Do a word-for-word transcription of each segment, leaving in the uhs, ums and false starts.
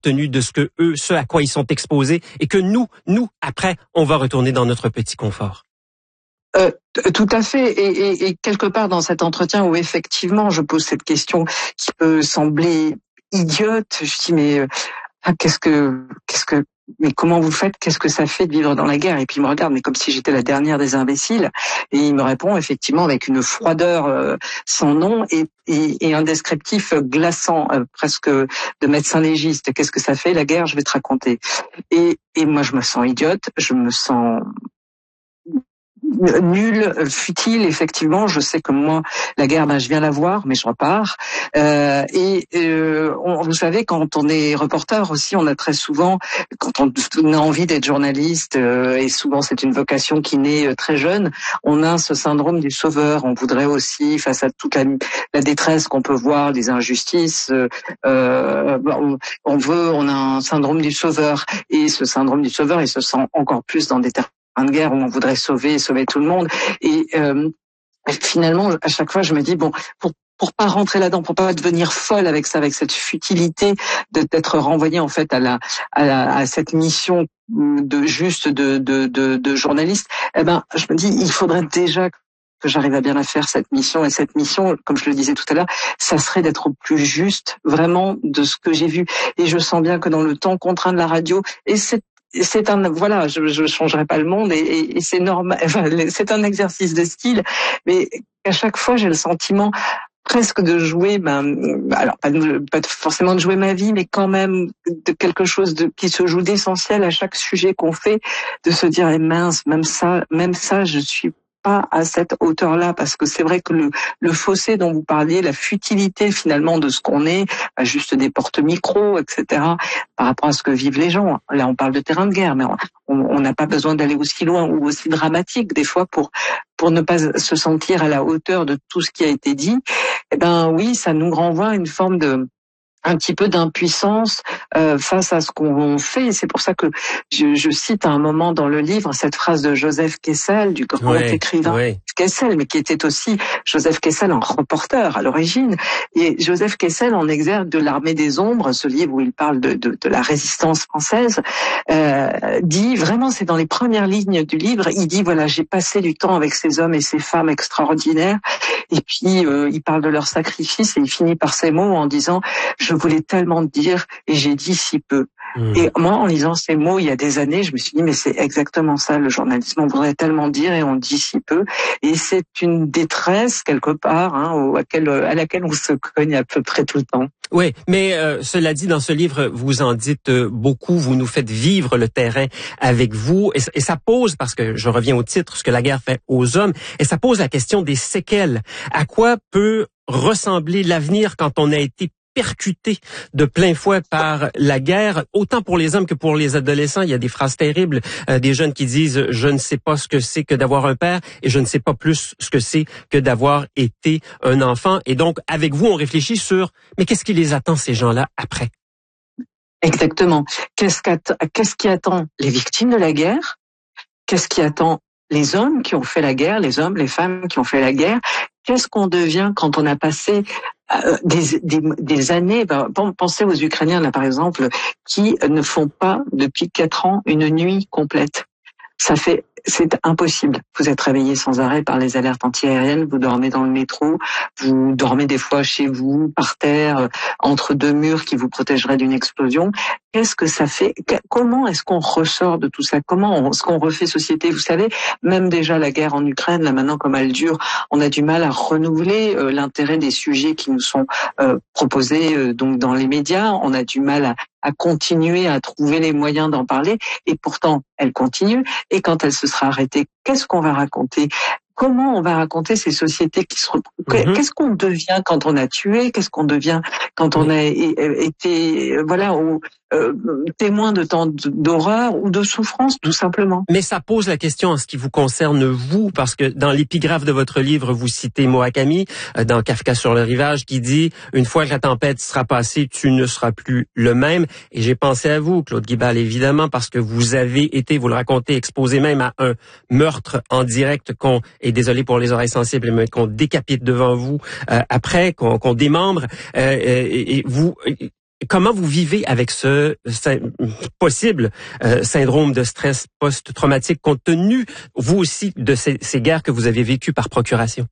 tenu de ce que eux, ce à quoi ils sont exposés, et que nous, nous, après, on va retourner dans notre petit confort. Euh, tout à fait, et, et, et quelque part dans cet entretien où effectivement je pose cette question qui peut sembler idiote, je dis mais euh, ah, qu'est-ce que qu'est-ce que mais comment vous faites, qu'est-ce que ça fait de vivre dans la guerre? Et puis il me regarde, mais comme si j'étais la dernière des imbéciles, et il me répond effectivement avec une froideur euh, sans nom et, et, et un descriptif glaçant, euh, presque de médecin légiste. Qu'est-ce que ça fait la guerre? Je vais te raconter. Et, et moi je me sens idiote, je me sens nul, futile, effectivement. Je sais que moi, la guerre, ben, je viens la voir, mais je repars. Euh, et euh, on, vous savez, quand on est reporter aussi, on a très souvent, quand on, on a envie d'être journaliste, euh, et souvent c'est une vocation qui naît très jeune, on a ce syndrome du sauveur. On voudrait aussi, face à toute la, la détresse qu'on peut voir, des injustices, euh, on, on veut, on a un syndrome du sauveur. Et ce syndrome du sauveur, il se sent encore plus dans des terres de guerre où on voudrait sauver, sauver tout le monde. Et euh, finalement, à chaque fois, je me dis bon, pour pour pas rentrer là-dedans, pour pas devenir folle avec ça, avec cette futilité de d'être renvoyée en fait à la à, la, à cette mission de juste de de de, de journaliste. Eh ben, je me dis, il faudrait déjà que j'arrive à bien la faire, cette mission. Et cette mission, comme je le disais tout à l'heure, ça serait d'être au plus juste vraiment de ce que j'ai vu. Et je sens bien que dans le temps contraint de la radio, et c'est c'est un, voilà, je, je changerai pas le monde et, et, et c'est normal, enfin, c'est un exercice de style, mais à chaque fois j'ai le sentiment presque de jouer, ben, alors pas, de, pas forcément de jouer ma vie, mais quand même de quelque chose de, qui se joue d'essentiel à chaque sujet qu'on fait, de se dire, eh mince, même ça, même ça, je suis pas à cette hauteur-là, parce que c'est vrai que le, le fossé dont vous parliez, la futilité finalement de ce qu'on est, bah, juste des porte-micros, et cetera, par rapport à ce que vivent les gens. Là, on parle de terrain de guerre, mais on n'a pas besoin d'aller aussi loin ou aussi dramatique des fois pour pour ne pas se sentir à la hauteur de tout ce qui a été dit. Eh ben oui, ça nous renvoie à une forme de un petit peu d'impuissance euh, face à ce qu'on fait. Et c'est pour ça que je, je cite à un moment dans le livre cette phrase de Joseph Kessel, du grand ouais, écrivain ouais. Kessel, mais qui était aussi Joseph Kessel, un reporter à l'origine. Et Joseph Kessel, en exergue de l'Armée des Ombres, ce livre où il parle de, de, de la résistance française, euh, dit vraiment, c'est dans les premières lignes du livre, il dit voilà, j'ai passé du temps avec ces hommes et ces femmes extraordinaires. Et puis euh, il parle de leur sacrifice et il finit par ces mots en disant je voulais tellement dire et j'ai dit si peu. Mmh. Et moi, en lisant ces mots il y a des années, je me suis dit mais c'est exactement ça le journalisme. On voudrait tellement dire et on dit si peu. Et c'est une détresse quelque part hein, à, laquelle, à laquelle on se cogne à peu près tout le temps. Oui, mais euh, cela dit, dans ce livre, vous en dites euh, beaucoup, vous nous faites vivre le terrain avec vous, et, et ça pose, parce que je reviens au titre, ce que la guerre fait aux hommes, et ça pose la question des séquelles. À quoi peut ressembler l'avenir quand on a été percuté de plein fouet par la guerre, autant pour les hommes que pour les adolescents. Il y a des phrases terribles, euh, des jeunes qui disent « je ne sais pas ce que c'est que d'avoir un père et je ne sais pas plus ce que c'est que d'avoir été un enfant ». Et donc, avec vous, on réfléchit sur « mais qu'est-ce qui les attend, ces gens-là, après ?» Exactement. Qu'est-ce qu'est-ce qui attend les victimes de la guerre? Qu'est-ce qui attend les hommes qui ont fait la guerre, les hommes, les femmes qui ont fait la guerre? Qu'est-ce qu'on devient quand on a passé euh, des, des, des années? Ben, pensez aux Ukrainiens, là, par exemple, qui ne font pas, depuis quatre ans, une nuit complète. Ça fait, c'est impossible. Vous êtes réveillé sans arrêt par les alertes antiaériennes, vous dormez dans le métro, vous dormez des fois chez vous, par terre, entre deux murs qui vous protégeraient d'une explosion. Qu'est-ce que ça fait? Comment est-ce qu'on ressort de tout ça? Comment est-ce qu'on refait société? Vous savez, même déjà la guerre en Ukraine, là maintenant comme elle dure, on a du mal à renouveler euh, l'intérêt des sujets qui nous sont euh, proposés euh, donc dans les médias. On a du mal à, à continuer à trouver les moyens d'en parler. Et pourtant, elle continue. Et quand elle se sera arrêtée, qu'est-ce qu'on va raconter? Comment on va raconter ces sociétés qui se mm-hmm. Qu'est-ce qu'on devient quand on a tué? Qu'est-ce qu'on devient quand on a été voilà au, euh, témoin de temps d'horreur ou de souffrance, tout simplement. Mais ça pose la question en ce qui vous concerne vous, parce que dans l'épigraphe de votre livre, vous citez Murakami dans Kafka sur le rivage, qui dit « Une fois que la tempête sera passée, tu ne seras plus le même ». Et j'ai pensé à vous, Claude Guibal, évidemment, parce que vous avez été, vous le racontez, exposé même à un meurtre en direct qu'on, et désolé pour les oreilles sensibles, mais qu'on décapite devant vous euh, après, qu'on, qu'on démembre. Euh, et, et vous... comment vous vivez avec ce, ce possible euh, syndrome de stress post-traumatique compte tenu, vous aussi, de ces, ces guerres que vous avez vécues par procuration?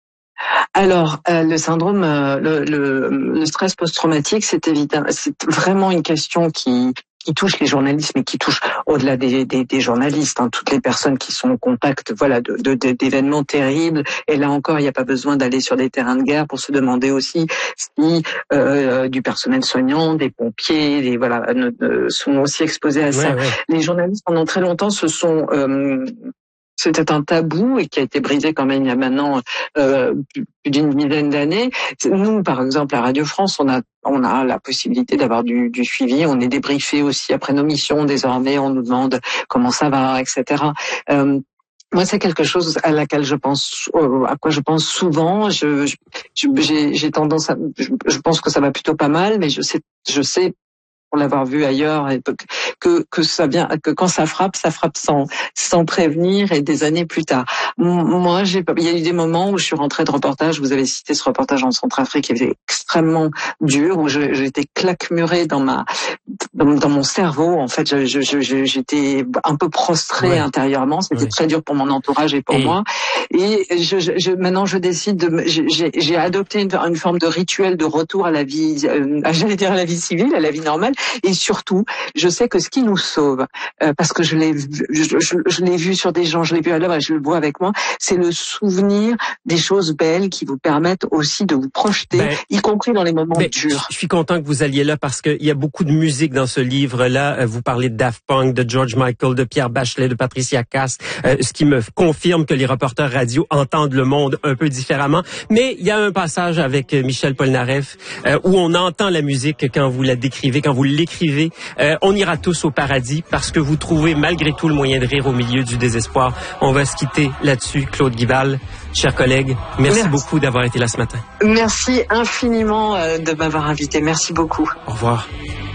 Alors, euh, le syndrome, euh, le, le, le stress post-traumatique, c'est évident, c'est vraiment une question qui qui touche les journalistes, mais qui touche au-delà des, des, des journalistes, hein, toutes les personnes qui sont en contact, voilà, de, de, de, d'événements terribles. Et là encore, il n'y a pas besoin d'aller sur des terrains de guerre pour se demander aussi si euh, du personnel soignant, des pompiers, des, voilà, euh, sont aussi exposés à ça. Ouais, ouais. Les journalistes, pendant très longtemps, se sont euh, c'était un tabou et qui a été brisé quand même il y a maintenant euh, plus d'une dizaine d'années. Nous, par exemple, à Radio France, on a on a la possibilité d'avoir du, du suivi. On est débriefé aussi après nos missions. Désormais, on nous demande comment ça va, et cetera. Euh, Moi, c'est quelque chose à laquelle je pense, à quoi je pense souvent. Je, je j'ai, j'ai tendance à, je, je pense que ça va plutôt pas mal, mais je sais, je sais. Pour l'avoir vu ailleurs, et que que ça vient, que quand ça frappe, ça frappe sans sans prévenir et des années plus tard. Moi, j'ai, il y a eu des moments où je suis rentrée de reportage. Vous avez cité ce reportage en Centrafrique qui était extrêmement dur, où je, j'étais claquemurée dans ma dans, dans mon cerveau. En fait, je, je, je, j'étais un peu prostrée ouais. intérieurement. C'était ouais. très dur pour mon entourage et pour et... moi. Et je, je, maintenant, je décide de, j'ai, j'ai adopté une, une forme de rituel de retour à la vie, euh, j'allais dire à la vie civile, à la vie normale. Et surtout, je sais que ce qui nous sauve, euh, parce que je l'ai, vu, je, je, je l'ai vu sur des gens, je l'ai vu à l'œuvre, je le vois avec moi, c'est le souvenir des choses belles qui vous permettent aussi de vous projeter, ben, y compris dans les moments ben, durs. Je suis content que vous alliez là parce qu'il y a beaucoup de musique dans ce livre-là. Vous parlez de Daft Punk, de George Michael, de Pierre Bachelet, de Patricia Cass, euh, ce qui me confirme que les reporters radio entendent le monde un peu différemment. Mais il y a un passage avec Michel Polnareff euh, où on entend la musique quand vous la décrivez, quand vous l'écrivez. Euh, on ira tous au paradis parce que vous trouvez malgré tout le moyen de rire au milieu du désespoir. On va se quitter là-dessus. Claude Guibal, chers collègues, merci, merci beaucoup d'avoir été là ce matin. Merci infiniment de m'avoir invité. Merci beaucoup. Au revoir.